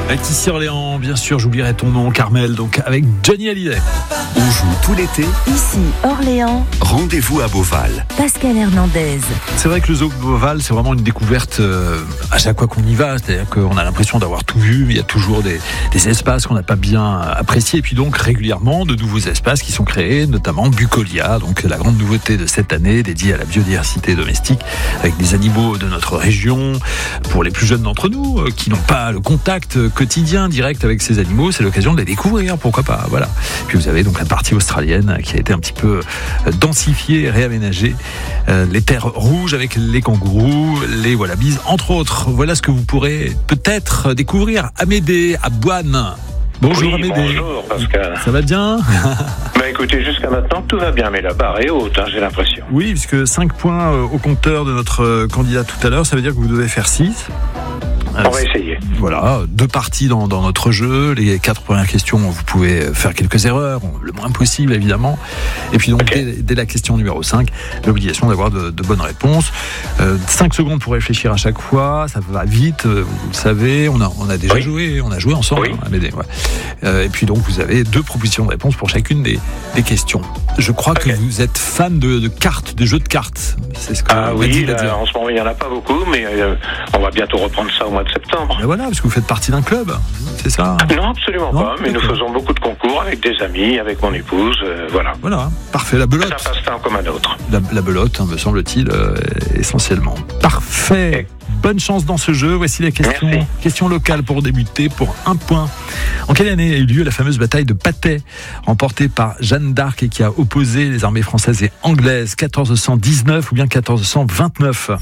Avec ici Orléans, bien sûr, j'oublierai ton nom, Carmel, donc avec Johnny Hallyday. On joue tout l'été. Ici Orléans, Rendez-vous à Beauval. Pascal Hernandez. C'est vrai que le zoo de Beauval, c'est vraiment une découverte à chaque fois qu'on y va. C'est-à-dire qu'on a l'impression d'avoir tout vu, mais il y a toujours des espaces qu'on n'a pas bien appréciés. Et puis donc régulièrement, de nouveaux espaces qui sont créés, notamment Bucolia, donc la grande nouveauté de cette année, dédiée à la biodiversité domestique, avec des animaux de notre région. Pour les plus jeunes d'entre nous, qui n'ont pas le contact quotidien direct avec ces animaux, c'est l'occasion de les découvrir, pourquoi pas, voilà. Puis vous avez donc la partie australienne qui a été un petit peu densifiée, réaménagée, les terres rouges avec les kangourous, les wallabies, entre autres. Voilà ce que vous pourrez peut-être découvrir à Médé, à Boine. Bonjour oui, Amédée. Bonjour Pascal. Ça va bien? Écoutez, jusqu'à maintenant tout va bien, mais la barre est haute, j'ai l'impression. Oui, puisque 5 points au compteur de notre candidat tout à l'heure, ça veut dire que vous devez faire 6. On va essayer. Voilà, 2 parties dans notre jeu. Les 4 premières questions, vous pouvez faire quelques erreurs, le moins possible évidemment. Et puis donc, dès la question numéro 5, l'obligation d'avoir de bonnes réponses. 5 secondes pour réfléchir à chaque fois, ça va vite, vous le savez. On a déjà joué, on a joué ensemble. Oui. À Médé, ouais. Et puis donc, vous avez 2 propositions de réponses pour chacune des questions. Je crois que vous êtes fan de cartes, de jeux de cartes. C'est ce que oui, là, en ce moment il n'y en a pas beaucoup, mais on va bientôt reprendre ça au mois de septembre. Ben voilà, parce que vous faites partie d'un club, c'est ça? Non, absolument pas, mais nous faisons beaucoup de concours avec des amis, avec mon épouse, voilà. Voilà, parfait, la belote. C'est un passe-temps comme un autre. La belote, me semble-t-il, essentiellement. Parfait. Bonne chance dans ce jeu. Voici les questions. Merci. Question locale pour débuter, pour 1 point. En quelle année a eu lieu la fameuse bataille de Patay, remportée par Jeanne d'Arc et qui a opposé les armées françaises et anglaises? 1419 ou bien 1429?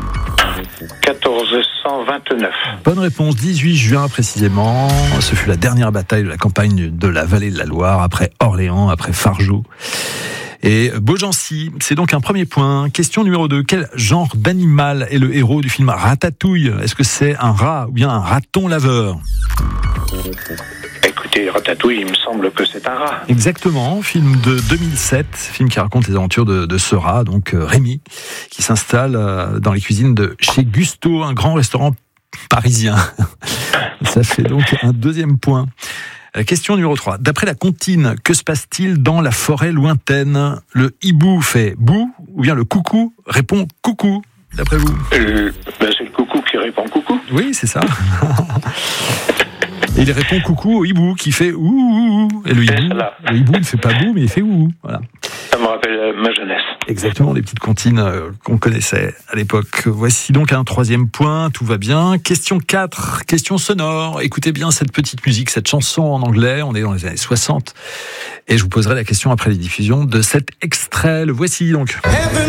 1429. Bonne réponse, 18 juin précisément. Ce fut la dernière bataille de la campagne de la vallée de la Loire, après Orléans, après Fargeau et Beaugency. C'est donc un premier point. Question numéro 2. Quel genre d'animal est le héros du film Ratatouille? Est-ce que c'est un rat ou bien un raton laveur? Écoutez, Ratatouille, il me semble que c'est un rat. Exactement, film de 2007, film qui raconte les aventures de ce rat, donc Rémi, qui s'installe dans les cuisines de chez Gusto, un grand restaurant parisien. Ça fait donc un 2e point. Question numéro 3. D'après la comptine, que se passe-t-il dans la forêt lointaine? Le hibou fait bou ou bien le coucou répond coucou, d'après vous? C'est le coucou qui répond coucou. Oui, c'est ça. Et il répond coucou au hibou qui fait ouh. Et le hibou ne fait pas bou, mais il fait ouh. Voilà. Ça me rappelle ma jeunesse. Exactement, les petites comptines qu'on connaissait à l'époque. Voici donc un 3e point, tout va bien. Question 4, question sonore. Écoutez bien cette petite musique, cette chanson en anglais. On est dans les années 60. Et je vous poserai la question après les diffusions de cet extrait. Le voici donc.